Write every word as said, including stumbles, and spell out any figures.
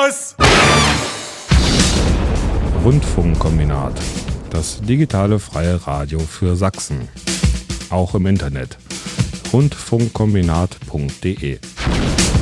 Servus! Rundfunkkombinat. Das digitale freie Radio für Sachsen. Auch im Internet. rundfunkkombinat punkt de